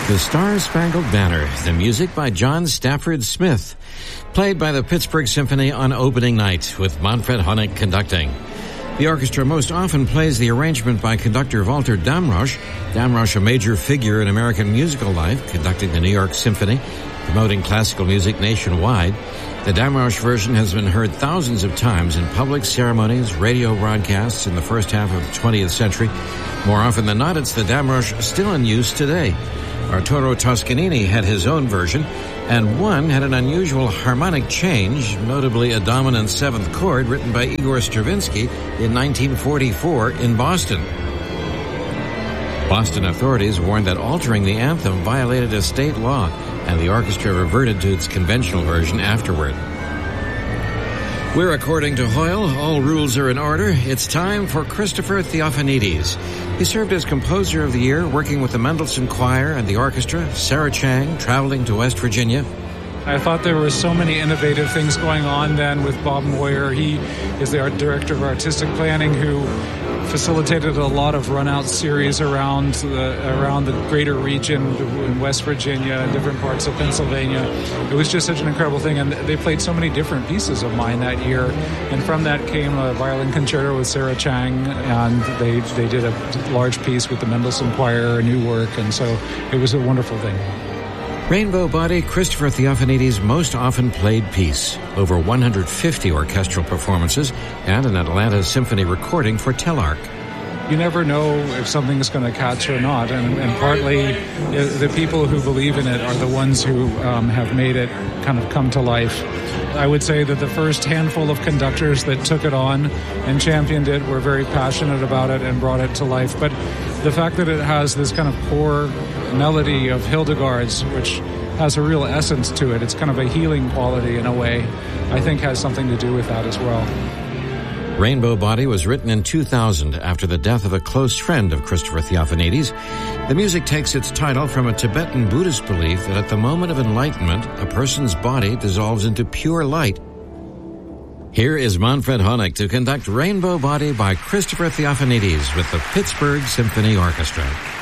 The Star-Spangled Banner, the music by John Stafford Smith, played by the Pittsburgh Symphony on opening night with Manfred Honeck conducting. The orchestra most often plays the arrangement by conductor Walter Damrosch. Damrosch, a major figure in American musical life, conducting the New York Symphony, promoting classical music nationwide. The Damrosch version has been heard thousands of times in public ceremonies, radio broadcasts in the first half of the 20th century. More often than not, it's the Damrosch still in use today. Arturo Toscanini had his own version, and one had an unusual harmonic change, notably a dominant seventh chord written by Igor Stravinsky in 1944 in Boston. Boston authorities warned that altering the anthem violated a state law, and the orchestra reverted to its conventional version afterward. We're according to Hoyle. All rules are in order. It's time for Christopher Theophanides. He served as Composer of the Year, working with the Mendelssohn Choir and the orchestra, Sarah Chang, traveling to West Virginia. I thought there were so many innovative things going on then with Bob Moyer. He is the art director of artistic planning who facilitated a lot of run-out series around the greater region in West Virginia and different parts of Pennsylvania. It was just such an incredible thing, and they played so many different pieces of mine that year. And from that came a violin concerto with Sarah Chang, and they did a large piece with the Mendelssohn Choir, a new work, and so it was a wonderful thing. Rainbow Body, Christopher Theophanides' most often played piece. Over 150 orchestral performances and an Atlanta Symphony recording for Telarc. You never know if something's going to catch or not, and partly the people who believe in it are the ones who have made it kind of come to life. I would say that the first handful of conductors that took it on and championed it were very passionate about it and brought it to life. But the fact that it has this kind of core melody of Hildegard's, which has a real essence to it, it's kind of a healing quality in a way, I think has something to do with that as well. Rainbow Body was written in 2000 after the death of a close friend of Christopher Theophanides. The music takes its title from a Tibetan Buddhist belief that at the moment of enlightenment, a person's body dissolves into pure light. Here is Manfred Honeck to conduct Rainbow Body by Christopher Theophanides with the Pittsburgh Symphony Orchestra.